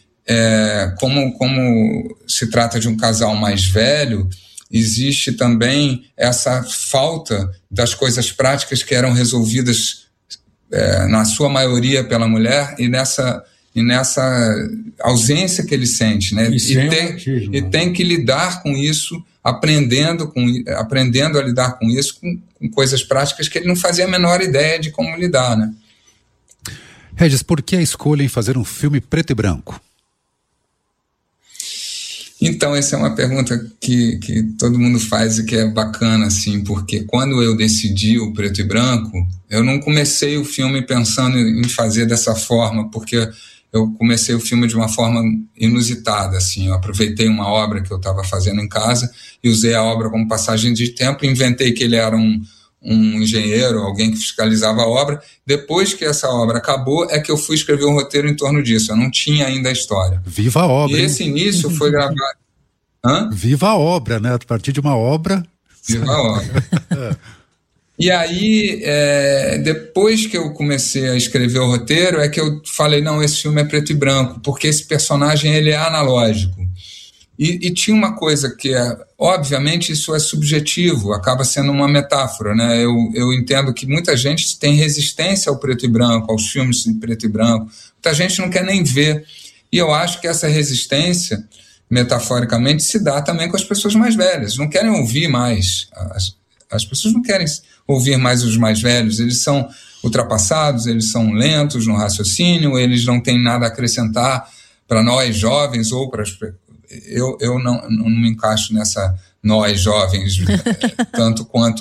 como se trata de um casal mais velho, existe também essa falta das coisas práticas que eram resolvidas, na sua maioria, pela mulher, e nessa ausência que ele sente, né? E tem que lidar com isso, aprendendo a lidar com isso, com coisas práticas que ele não fazia a menor ideia de como lidar, né? Regis, por que a escolha em fazer um filme preto e branco? Então, essa é uma pergunta que todo mundo faz e que é bacana, assim, porque quando eu decidi o preto e branco, eu não comecei o filme pensando em fazer dessa forma, porque eu comecei o filme de uma forma inusitada, assim. Eu aproveitei uma obra que eu estava fazendo em casa e usei a obra como passagem de tempo, inventei que ele era um engenheiro, alguém que fiscalizava a obra. Depois que essa obra acabou, é que eu fui escrever um roteiro em torno disso. Eu não tinha ainda a história. Viva a obra! E esse início foi gravado... Hã? Viva a obra, né? A partir de uma obra... Viva a obra. E aí, depois que eu comecei a escrever o roteiro, é que eu falei, não, esse filme é preto e branco, porque esse personagem, ele é analógico. E tinha uma coisa que obviamente, isso é subjetivo, acaba sendo uma metáfora, né? Eu entendo que muita gente tem resistência ao preto e branco, aos filmes em preto e branco. Muita gente não quer nem ver. E eu acho que essa resistência, metaforicamente, se dá também com as pessoas mais velhas. Não querem ouvir mais. As pessoas não querem ouvir mais os mais velhos. Eles são ultrapassados, eles são lentos no raciocínio, eles não têm nada a acrescentar para nós jovens ou para eu não me encaixo nessa nós jovens, tanto quanto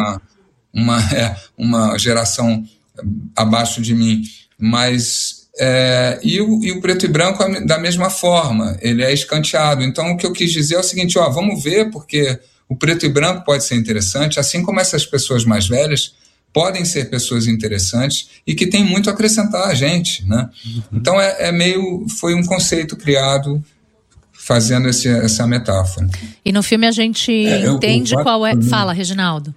uma geração abaixo de mim, mas e o preto e branco da mesma forma, ele é escanteado. Então o que eu quis dizer é o seguinte, vamos ver, porque o preto e branco pode ser interessante, assim como essas pessoas mais velhas podem ser pessoas interessantes e que têm muito a acrescentar a gente, né? Então foi um conceito criado fazendo essa metáfora. E no filme a gente entende qual é... Fala, Reginaldo.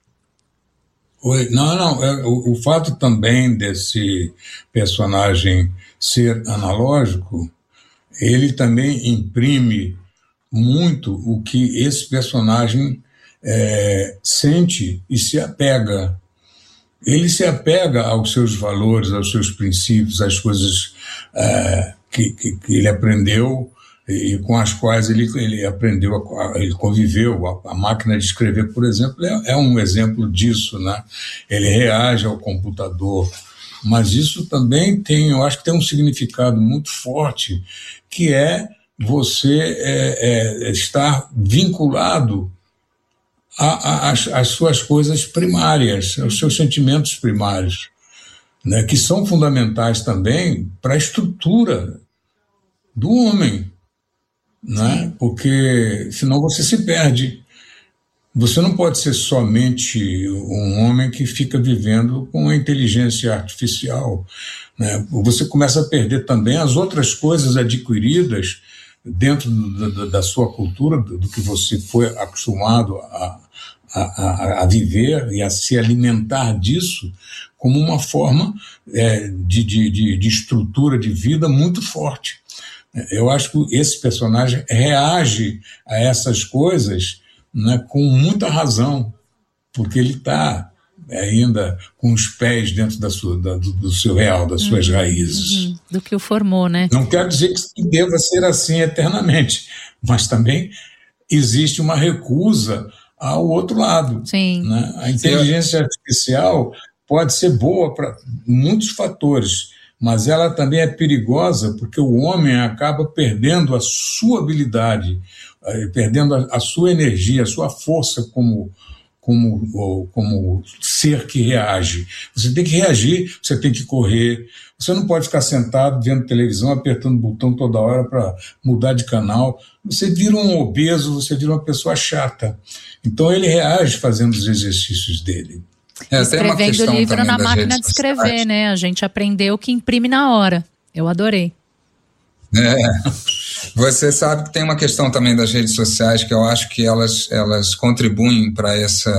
O fato também desse personagem ser analógico, ele também imprime muito o que esse personagem sente e se apega. Ele se apega aos seus valores, aos seus princípios, às coisas que ele aprendeu e com as quais ele aprendeu, ele conviveu. A máquina de escrever, por exemplo, é um exemplo disso, né? Ele reage ao computador, mas isso também eu acho que tem um significado muito forte, que é você estar vinculado às suas coisas primárias, aos seus sentimentos primários, né? Que são fundamentais também para a estrutura do homem. Né? Porque senão você se perde. Você não pode ser somente um homem que fica vivendo com a inteligência artificial, né? Você começa a perder também as outras coisas adquiridas dentro da sua cultura, do que você foi acostumado a viver e a se alimentar disso como uma forma de estrutura de vida muito forte. Eu acho que esse personagem reage a essas coisas, né, com muita razão, porque ele está ainda com os pés dentro do seu real, das suas raízes. Do que o formou, né? Não quero dizer que deva ser assim eternamente, mas também existe uma recusa ao outro lado. Sim. Né? A inteligência artificial pode ser boa para muitos fatores, mas ela também é perigosa porque o homem acaba perdendo a sua habilidade, perdendo a sua energia, a sua força como ser que reage. Você tem que reagir, você tem que correr, você não pode ficar sentado vendo televisão, apertando o botão toda hora para mudar de canal. Você vira um obeso, você vira uma pessoa chata. Então ele reage fazendo os exercícios dele. Escrevendo o livro na máquina de escrever, né? A gente aprendeu que imprime na hora. Eu adorei. Você sabe que tem uma questão também das redes sociais que eu acho que elas contribuem para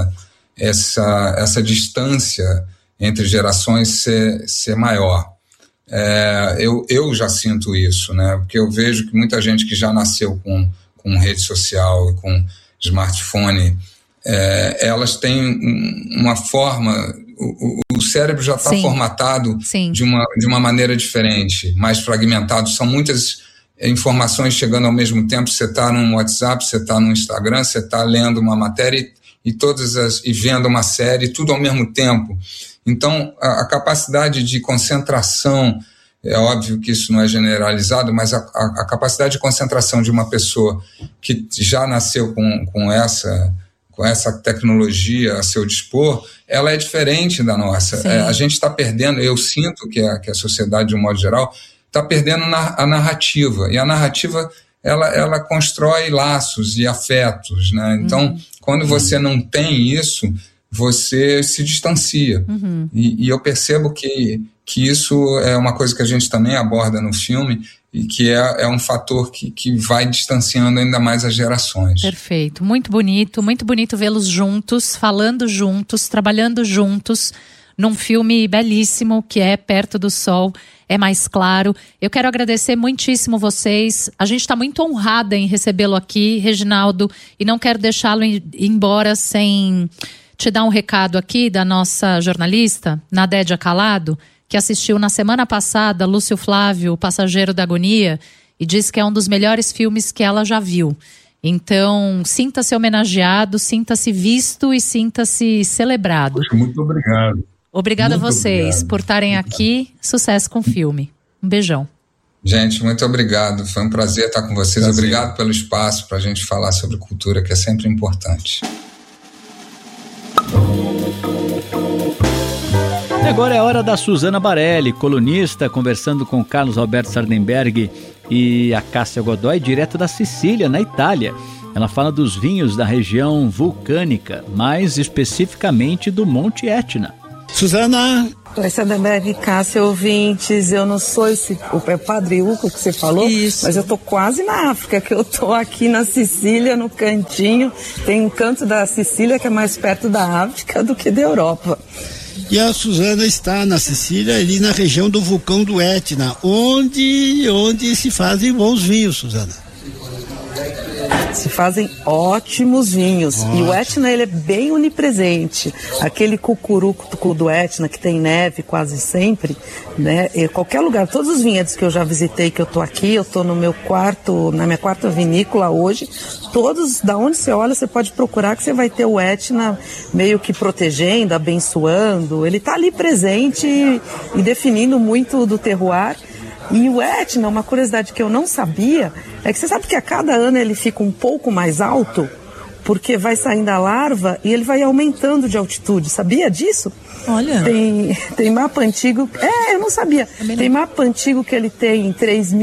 essa distância entre gerações ser maior. Eu já sinto isso, né? Porque eu vejo que muita gente que já nasceu com rede social e com smartphone, elas têm uma forma, o cérebro já está formatado de uma maneira diferente, mais fragmentado. São muitas informações chegando ao mesmo tempo. Você está no WhatsApp, você está no Instagram, você está lendo uma matéria e vendo uma série, tudo ao mesmo tempo. Então, a capacidade de concentração, é óbvio que isso não é generalizado, mas a capacidade de concentração de uma pessoa que já nasceu com essa tecnologia a seu dispor, ela é diferente da nossa. A gente está perdendo, eu sinto que a sociedade, de um modo geral, está perdendo a narrativa. E a narrativa, ela constrói laços e afetos, né? Então, quando você não tem isso, você se distancia. E eu percebo que isso é uma coisa que a gente também aborda no filme, e que é um fator que vai distanciando ainda mais as gerações. Perfeito, muito bonito vê-los juntos, falando juntos, trabalhando juntos, num filme belíssimo que é Perto do Sol, é mais claro. Eu quero agradecer muitíssimo vocês, a gente está muito honrada em recebê-lo aqui, Reginaldo, e não quero deixá-lo ir embora sem te dar um recado aqui da nossa jornalista, Nadédia Calado, que assistiu na semana passada Lúcio Flávio, O Passageiro da Agonia, e disse que é um dos melhores filmes que ela já viu. Então, sinta-se homenageado, sinta-se visto e sinta-se celebrado. Poxa, muito obrigado. Obrigada a vocês por estarem aqui. Sucesso com o filme. Um beijão. Gente, muito obrigado. Foi um prazer estar com vocês. Obrigado pelo espaço para a gente falar sobre cultura, que é sempre importante. E agora é a hora da Suzana Barelli, colunista, conversando com Carlos Alberto Sardenberg e a Cássia Godoy, direto da Sicília, na Itália. Ela fala dos vinhos da região vulcânica, mais especificamente do Monte Etna. Suzana! Oi, Sardenberg, Cássia, ouvintes, eu não sou o Padre Hugo que você falou, isso, mas eu tô quase na África, que eu tô aqui na Sicília, no cantinho, tem um canto da Sicília que é mais perto da África do que da Europa. E a Suzana está na Sicília, ali na região do vulcão do Etna, onde se fazem bons vinhos, Suzana. Se fazem ótimos vinhos. E o Etna, ele é bem onipresente. Aquele cucuruco do Etna, que tem neve quase sempre, né? Em qualquer lugar, todos os vinhedos que eu já visitei, que eu tô aqui, eu tô no meu quarto, na minha quarta vinícola hoje, todos, da onde você olha, você pode procurar que você vai ter o Etna meio que protegendo, abençoando. Ele tá ali presente e definindo muito do terroir. E o Etna, uma curiosidade que eu não sabia, é que você sabe que a cada ano ele fica um pouco mais alto, porque vai saindo a larva e ele vai aumentando de altitude. Sabia disso? Olha. Tem mapa antigo. Eu não sabia. Tem mapa antigo que ele tem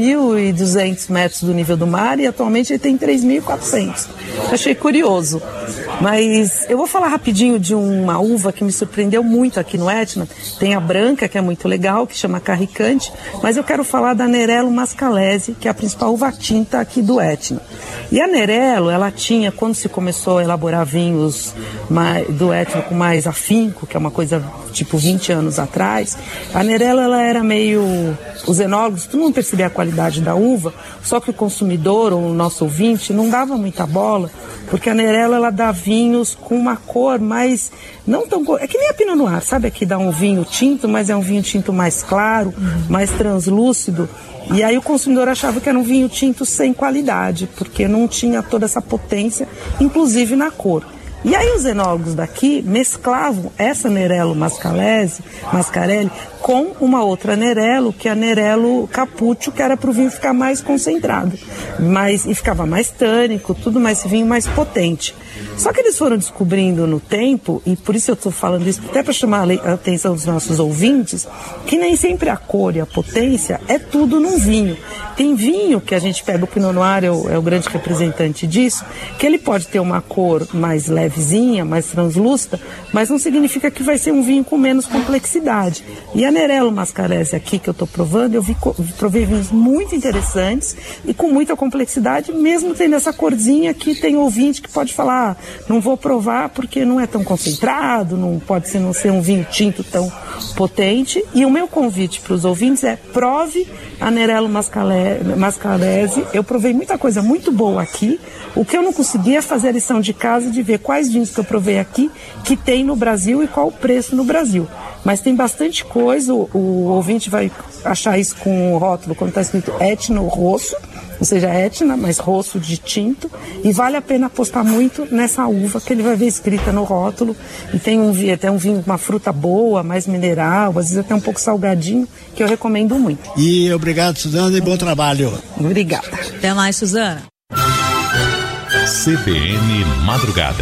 3.200 metros do nível do mar e atualmente ele tem 3.400. Achei curioso. Mas eu vou falar rapidinho de uma uva que me surpreendeu muito aqui no Etna. Tem a branca, que é muito legal, que chama Carricante, mas eu quero falar da Nerello Mascalese, que é a principal uva tinta aqui do Etna. E a Nerello, ela tinha, quando se começou a elaborar vinhos do Etna com mais afinco, que é uma coisa tipo 20 anos atrás, a Nerello, ela era meio... Os enólogos, tu não percebia a qualidade da uva, só que o consumidor, ou o nosso ouvinte, não dava muita bola, porque a Nerello, ela dá vinhos com uma cor mais... não tão... É que nem a Pinot Noir, sabe? Aqui dá um vinho tinto, mas é um vinho tinto mais claro, mais translúcido. E aí o consumidor achava que era um vinho tinto sem qualidade, porque não tinha toda essa potência, inclusive na cor. E aí os enólogos daqui mesclavam essa Nerello Mascarelli com uma outra Nerello, que é a Nerello Capuccio, que era para o vinho ficar mais concentrado, e ficava mais tânico, tudo mais, esse vinho mais potente. Só que eles foram descobrindo no tempo, e por isso eu estou falando isso, até para chamar a atenção dos nossos ouvintes, que nem sempre a cor e a potência é tudo num vinho. Tem vinho que a gente pega, o Pinot Noir é o grande representante disso, que ele pode ter uma cor mais levezinha, mais translúcida, mas não significa que vai ser um vinho com menos complexidade. E a Nerello Mascarese aqui que eu estou provando, eu provei vinhos muito interessantes e com muita complexidade, mesmo tendo essa corzinha que tem ouvinte que pode falar, não vou provar porque não é tão concentrado, não ser um vinho tinto tão potente. E o meu convite para os ouvintes é: prove a Nerello Mascarese. Eu provei muita coisa muito boa aqui. O que eu não consegui é fazer a lição de casa de ver quais vinhos que eu provei aqui que tem no Brasil e qual o preço no Brasil. Mas tem bastante coisa, o ouvinte vai achar isso com o rótulo quando está escrito Etna Rosso, ou seja, Etna, mas rosso de tinto, e vale a pena apostar muito nessa uva que ele vai ver escrita no rótulo, e tem até um vinho, uma fruta boa, mais mineral, às vezes até um pouco salgadinho, que eu recomendo muito. E obrigado, Suzana, e bom trabalho. Obrigada. Até mais, Suzana. CBN Madrugada.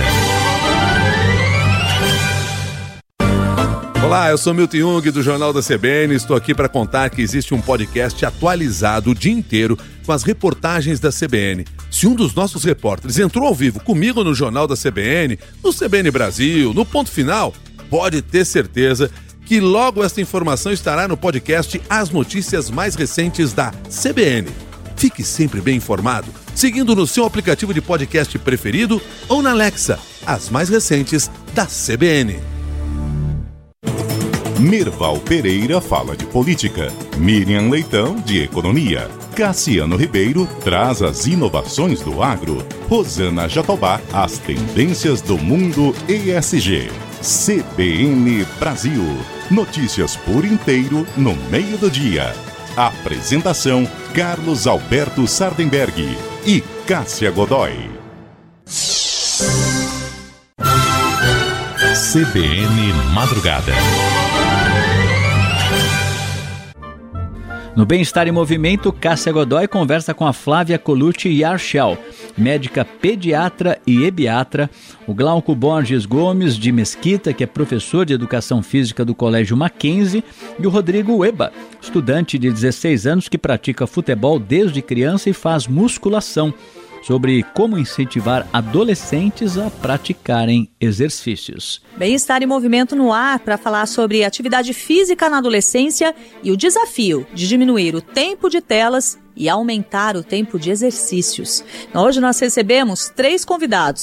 Olá, eu sou Milton Jung do Jornal da CBN. Estou aqui para contar que existe um podcast atualizado o dia inteiro com as reportagens da CBN. Se um dos nossos repórteres entrou ao vivo comigo no Jornal da CBN, no CBN Brasil, no Ponto Final, pode ter certeza que logo esta informação estará no podcast As Notícias Mais Recentes da CBN. Fique sempre bem informado, seguindo no seu aplicativo de podcast preferido ou na Alexa, as mais recentes da CBN. Merval Pereira fala de política, Miriam Leitão de economia, Cassiano Ribeiro traz as inovações do agro, Rosana Jatobá as tendências do mundo ESG. CBN Brasil, notícias por inteiro no meio do dia. Apresentação Carlos Alberto Sardenberg e Cássia Godoy. CBN Madrugada. No Bem-Estar em Movimento, Cássia Godoy conversa com a Flávia Colucci Yarshel, médica pediatra e ebiatra, o Glauco Borges Gomes de Mesquita, que é professor de Educação Física do Colégio Mackenzie, e o Rodrigo Ueba, estudante de 16 anos que pratica futebol desde criança e faz musculação, sobre como incentivar adolescentes a praticarem exercícios. Bem-Estar em Movimento no ar para falar sobre atividade física na adolescência e o desafio de diminuir o tempo de telas e aumentar o tempo de exercícios. Hoje nós recebemos 3 convidados.